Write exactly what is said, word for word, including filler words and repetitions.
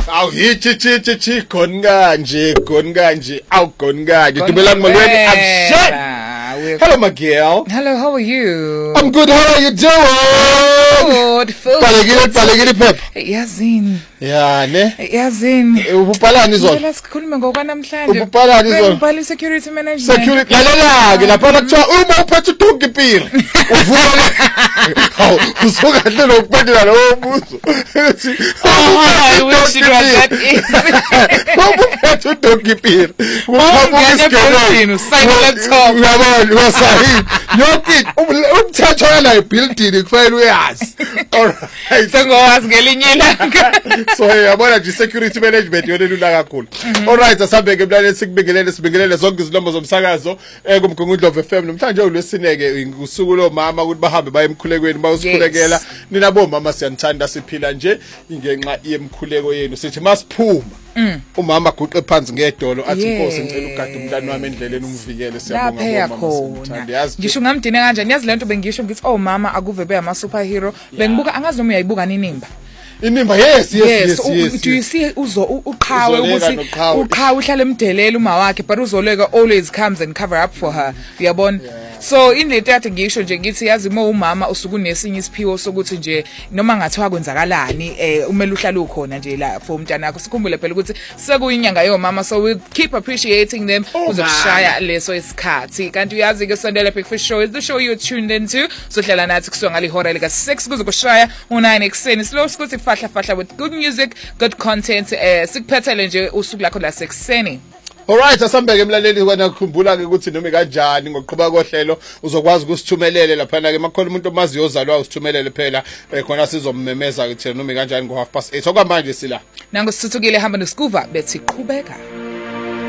Aw hithi chi chi chi khona kanje khona kanje aw khona kanje Dumelang molweni abshit. Hello my girl. Hello, how are you? I'm good. How are you doing? Good. Balekile balekile phepha. Yazini. Yeah ne. Yazini. Ubupalani izolo? Ngicela sikhulume ngokwanamhlanje. Ubupalani izolo? Ubupala security management. Security lalela ke lapha kuthiwa uma uphethe uDonki Piri. Uvuka. Hawu usuka nje lokuphendula lo buzo. I wish it was that easy. Uphethe uDonki Piri. Uqhamuka isikolo usayina laptop. Uyabona wasayi. Yonke umthetho yala building kufanele uyazi. Alright. Sengowazi ngelinye ilanga. So yabona nje security management yona lula kakhulu. Alright asambeke mlaleli sikubingelele sibingelele zonke izilombo zomsakazo ekumgungundlovu F M namhlanje ulwesineke usuku lo mama ukuthi bahambe baye emkhulekweni bayosikhulekela nina bomama siyanithanda siphila nje ingenxa yemkhuleko yenu sithi masiphuma umama guqe phansi ngedolo athi Nkosi ngicela ugade umntana wami endleleni umvikele siyabonga bomama yazi ngisho ngamdine kanjani yazi lento bengisho ngithi oh mama akuve be ama superhero bengibuka angazi noma uyayibuka ninimba Inimba yes yes yes yes. Do you see uzo uqhawe ukuthi uqhawe uhlala emdelele uma wakhe but uzoleka always comes and cover up for her uyabona so indlela yathi ngisho nje ngithi yazi uma umama usuku nesinye isiphiwo sokuthi nje noma ngathiwa kwenzakalani eh umele uhlala ukhona nje la for umntana wakho sikhumbule phela ukuthi sekuyinyanga yomama so we keep appreciating them uzoshaya leso isikhathi kanti uyazi ke Sondela Big Fish Show is the show you tuned into so hlala nathi kusuka ngalihora lika six kuze kushaya u-nine ekseni slow ukuthi fahla fahla with good music good content eh sikuphethele nje usuku lakho la sekseni. Alright asambeke emlaleli wena ukukhumbula ke ukuthi noma kanjani ngoqhubeka kohlelo uzokwazi ukusithumelele lapha ke makhona umuntu omaziyo ozalwa usithumelele phela khona sizommemeza ukuthi noma kanjani ngo half past eight okwamanje sila nango sithuthukile hamba noskuva bethi qhubeka.